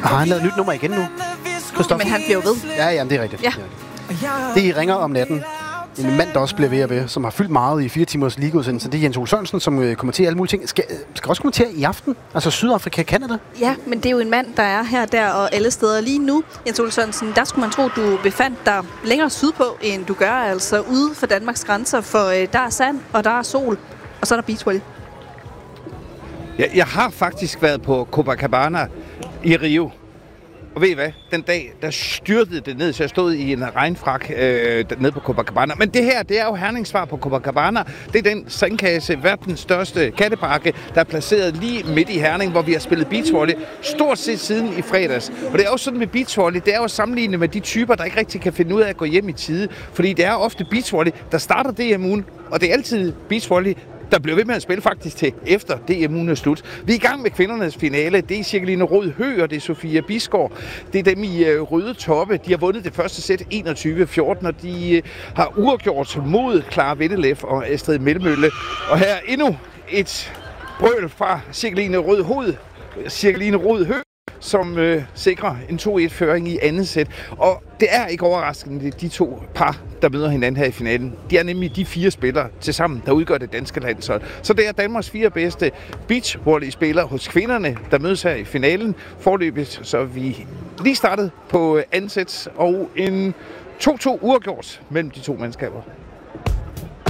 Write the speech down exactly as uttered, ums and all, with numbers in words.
Har han lavet nyt nummer igen nu? Men han bliver jo ved. Ja, ja, det er rigtigt. Ja. Det er Ringer om natten. En mand, der også bliver ved og ved, som har fyldt meget i fire timers ligaudsendelser. Det er Jens Ole Sørensen, som øh, kommenterer alle mulige ting. Skal, skal også kommentere i aften. Altså Sydafrika, Canada. Ja, men det er jo en mand, der er her, der og alle steder lige nu. Jens Ole Sørensen, der skulle man tro, du befandt dig længere sydpå, end du gør, altså ude for Danmarks grænser. For øh, der er sand, og der er sol, og så er der beachvolley. Jeg, jeg har faktisk været på Copacabana i Rio. Og ved I hvad? Den dag, der styrtede det ned, så jeg stod i en regnfrak øh, nede på Copacabana. Men det her, det er jo Herningssvar på Copacabana. Det er den sandkasse, verdens største kattebakke, der er placeret lige midt i Herning, hvor vi har spillet beachvolley stort set siden i fredags. Og det er jo sådan med beachvolley, det er jo sammenlignet med de typer, der ikke rigtig kan finde ud af at gå hjem i tide. Fordi det er ofte beachvolley, der starter D M-ugen, og det er altid beachvolley, der bliver ved med at spille faktisk til efter D M-ugen er slut. Vi er i gang med kvindernes finale. Det er Cirkeline Rød Høgh, og det er Sofia Bisgaard. Det er dem i øh, røde toppe. De har vundet det første sæt enogtyve fjorten, og de øh, har uafgjort mod Clara Vindelev og Astrid Melmølle. Og her er endnu et brøl fra Cirkeline Rød Hoved. Cirkeline Rød Høgh, som øh, sikrer en to et-føring i andet sæt. Og det er ikke overraskende, de to par, der møder hinanden her i finalen. De er nemlig de fire spillere til sammen, der udgør det danske landshold. Så det er Danmarks fire bedste beachvolley-spillere hos kvinderne, der mødes her i finalen. Forløbet, så vi lige startet på andet sæt, og en to to uafgjort mellem de to mandskaber.